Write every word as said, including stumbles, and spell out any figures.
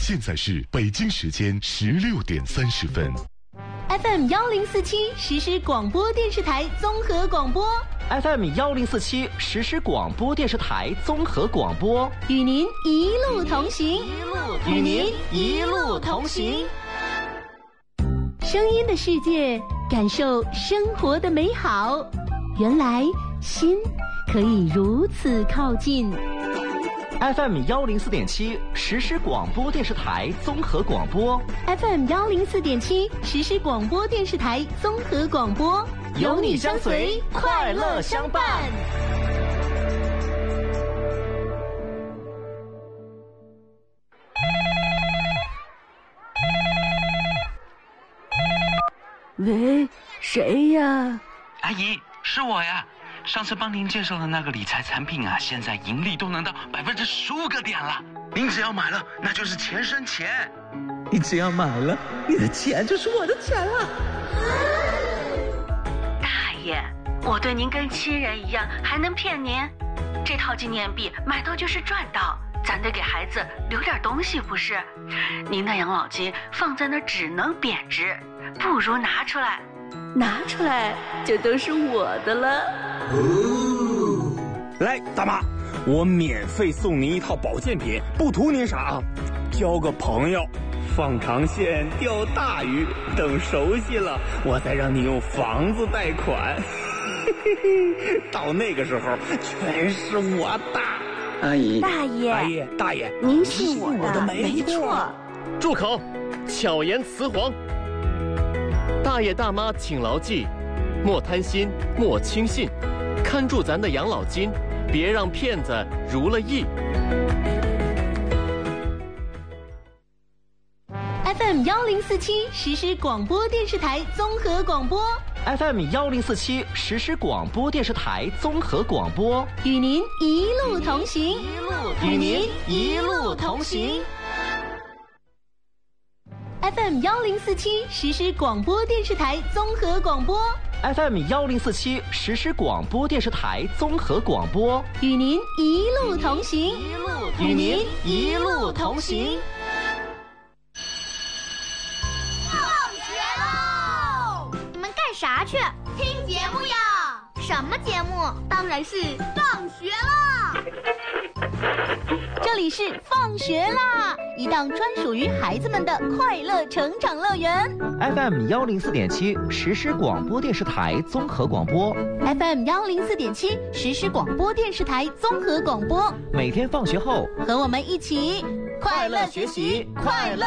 现在是北京时间十六点三十分。 F M 幺零四七实时广播电视台综合广播 ，F M 幺零四七实时广播电视台综合广播， 与您一路同行， 与您一路同行。 声音的世界，感受生活的美好。原来心可以如此靠近。 F M 幺零四点七实时广播电视台综合广播 ，F M 幺零四点七实时广播电视台综合广播， 有你相随，快乐相伴。 喂，谁呀？ 阿姨，是我呀。上次帮您介绍的那个理财产品啊，现在盈利都能到百分之十五个点了。您只要买了，那就是钱生钱。 你只要买了，你的钱就是我的钱了。 大爷，我对您跟亲人一样，还能骗您？这套纪念币买到就是赚到，咱得给孩子留点东西，不是？您的养老金放在那儿只能贬值，不如拿出来。 拿出来就都是我的了。 哦，来，大妈，我免费送您一套保健品，不图您啥啊，交个朋友，放长线钓大鱼，等熟悉了，我再让你用房子贷款。到那个时候，全是我的。 阿姨， 大爷， 阿姨，大爷， 您信我的， 我的没错。 住口！巧言辞黄。大爷大妈请牢记，莫贪心，莫轻信，看住咱的养老金，别让骗子如了意。 F M 幺零四七实时广播电视台综合广播 ，F M 幺零四七实时广播电视台综合广播， 与您一路同行， 与您一路同行。 F M 幺零四七实时广播电视台综合广播 ，F M 幺零四七实时广播电视台综合广播， 与您一路同行， 与您一路同行。 放学喽！你们干啥去？听节目呀！什么节目？当然是放学啦！ 这里是放学啦，一档专属于孩子们的快乐成长乐园。 F M 幺零四点七实时广播电视台综合广播 ，F M 幺零四点七实时广播电视台综合广播。 每天放学后， 和我们一起快乐学习，快乐。